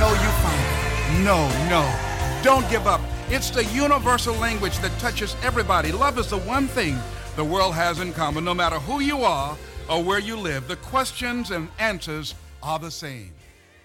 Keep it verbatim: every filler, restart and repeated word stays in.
until you find it. No, no, don't give up. It's the universal language that touches everybody. Love is the one thing the world has in common. No matter who you are or where you live, the questions and answers are the same.